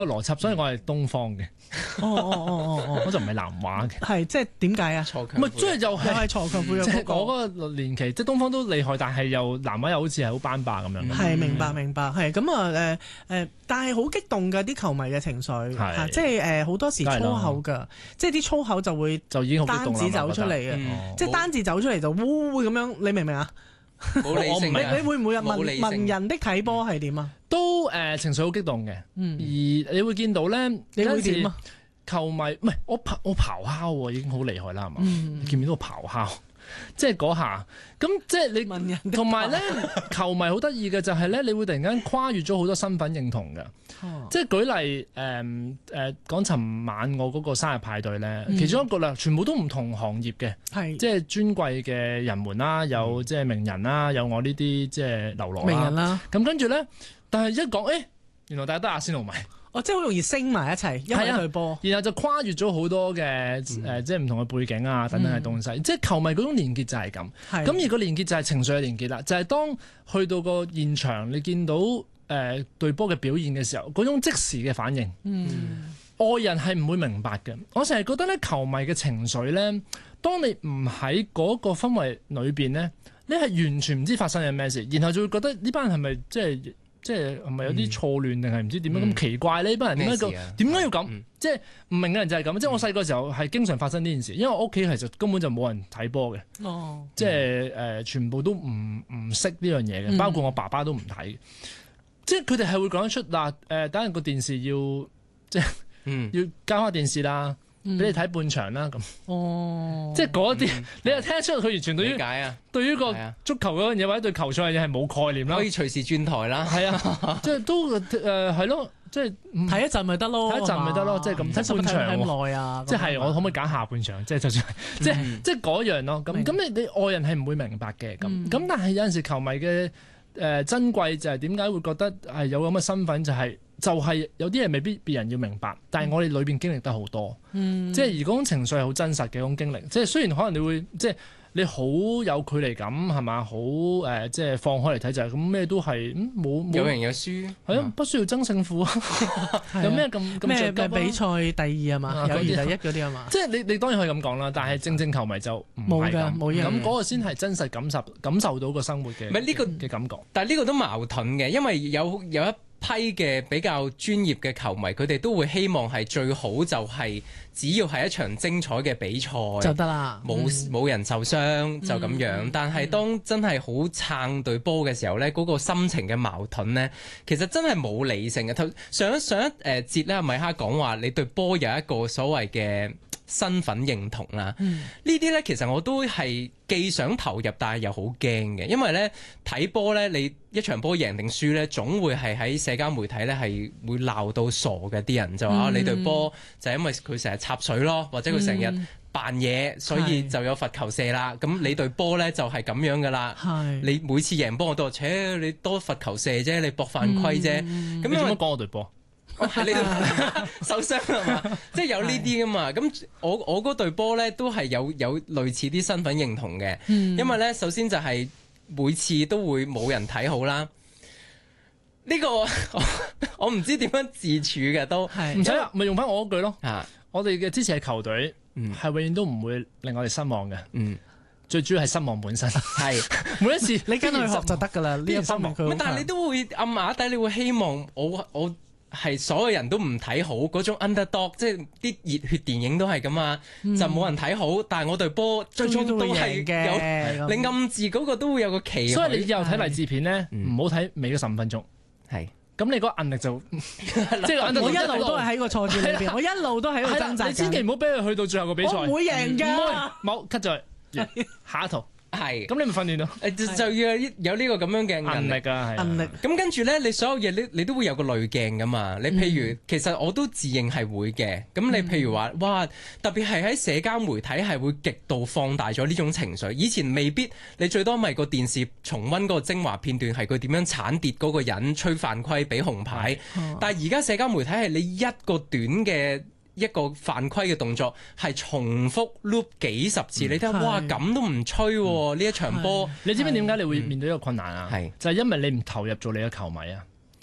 邏輯，所以我係東方嘅。我就唔係南華嘅。 係即係點解啊？ 唔係即係又係鋤強扶弱即係嗰個。 我嗰個年期，即係東方都厲害，但係又南華又好似係好班霸咁樣。 係明白係咁啊但係好激動㗎啲球迷嘅情緒嚇，即係好多時粗口㗎，即係啲粗口就會就已經好激動啦， 單字走出嚟嘅，即係單字走出嚟就咁樣，你明唔明啊？ 冇理性， 你會唔會文人的睇波係點啊？ 都情緒好激動嘅，而你會見到咧， 你會點啊？ 球迷唔係我咆哮喎，已經好厲害啦，係嘛？見唔見到我咆哮？即係嗰下，咁即係你文人同埋咧，球迷好得意嘅就係咧，你會突然間跨越咗好多身份認同嘅。即係舉例講尋晚我嗰個生日派對咧，其中一個啦，全部都唔同行業嘅，即係尊貴嘅人們啦，有即係名人啦，有我呢啲即係流羅名人啦。 咁跟住咧，但係一講原來大家都係阿仙奴迷。 即係好容易升埋一齊，因為對波， 然後就跨越咗好多嘅即係唔同嘅背景啊等等嘅東西，即係球迷嗰種連結就係咁。咁而個連結就係情緒嘅連結啦，就係當去到個現場，你見到對波嘅表現嘅時候，嗰種即時嘅反應，外人係唔會明白嘅。我成日覺得咧，球迷嘅情緒咧，當你唔喺嗰個氛圍裏邊咧，你係完全唔知發生緊咩事，然後就會覺得呢班人係咪即係係咪有啲錯亂定係唔知點樣咁奇怪呢？呢班人點解要咁？即係唔明嘅人就係咁。即係我細個時候係經常發生呢件事，因為我屋企其實根本就冇人睇波嘅。即係全部都唔識呢樣嘢嘅，包括我爸爸都唔睇。即係佢哋係會講得出嗱等陣個電視要即係要交開電視啦。俾你睇半場啦咁，即係嗰啲，你又聽得出佢完全對於個足球嗰樣嘢或者對球賽嘅嘢係冇概念啦， 可以隨時轉台啦， 係啊，即係都係咯，即係睇一陣咪得咯， 睇一陣咪得咯，即係咁睇半場咁耐啊， 即係我可唔可以揀下半場？即係就算即係嗰樣咯，咁你外人係唔會明白嘅咁，但係有陣時球迷嘅珍貴就係點解會覺得係有咁嘅身份就係有啲嘢未必別人要明白，但係我哋裏邊經歷得好多，即係而嗰種情緒係好真實嘅嗰種經歷。即係雖然可能你會即係你好有距離感係嘛，好即係放開嚟睇就係咁咩都係冇有贏有輸， 係啊，不需要爭勝負啊，有咩咁咩比賽第二啊嘛，友誼第一嗰啲啊嘛。即係你當然可以咁講啦，但係正球迷就唔係咁，咁嗰個先係真實感受到個生活嘅唔係呢個嘅感覺。 但係呢個都矛盾嘅，因為有一批嘅比較專業嘅球迷，佢哋都會希望係最好就係只要係一場精彩嘅比賽就得啦， 冇人受傷就咁樣。但係當真係好撐對波嘅時候呢，嗰個心情嘅矛盾呢，其實真係冇理性嘅。上一節咧，米哈講話你對波有一個所謂嘅身份認同啦，呢啲呢，其實我都係既想投入，但係又好驚嘅，因為呢睇波呢，你一場波贏定輸呢，總會係喺社交媒體呢係會鬧到傻嘅，啲人就話你對波就係因為佢成日插水咯，或者佢成日扮嘢，所以就有罰球射啦。咁你對波呢，就係咁樣噶啦，你每次贏波我都話，你多罰球射啫，你搏犯規啫。咁你點樣講我對波？ 你受傷係嘛？即係有呢啲噶嘛？咁我嗰隊波咧都係有類似啲身份認同嘅，因為咧首先就係每次都會冇人睇好啦。呢個我唔知點樣自處嘅都唔使咪用翻我嗰句咯。我哋嘅支持嘅球隊係永遠都唔會令我哋失望嘅。最主要係失望本身， 係每一次你跟佢學就得噶啦。呢個失望， 但係你都會暗啞底，你會希望我係所有人都唔睇好嗰種 underdog， 即係啲熱血電影都係咁啊，就冇人睇好，但係我隊波最終都係有，你暗自嗰個都會有個期。 所以你以後睇勵志片咧，唔好睇尾嗰15分鐘。係。咁你嗰個壓力就即係我一路都係喺個挫折裏邊，我一路都喺度掙扎緊。 你千祈唔好俾佢去到最後個比賽。 我唔會贏㗎。 冇 cut 咗佢，下一套。 係， 咁你咪訓練咯， 就要有呢個咁樣嘅壓力啊， 壓力。咁跟住咧，你所有嘢你都會有個濾鏡噶嘛。你譬如，其實我都自認係會嘅。咁你譬如話，哇，特別係喺社交媒體係會極度放大咗呢種情緒。以前未必，你最多咪個電視重溫嗰個精華片段係佢點樣鏟跌嗰個人吹犯規俾紅牌。但係而家社交媒體係你一個短嘅一個犯規嘅動作係重複 loop 幾十次，你睇下，哇，咁都唔吹呢一場波。 你知唔知點解你會面對呢個困難啊？係就係因為你唔投入做你嘅球迷啊！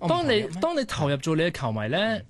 當你投入做你嘅球迷咧，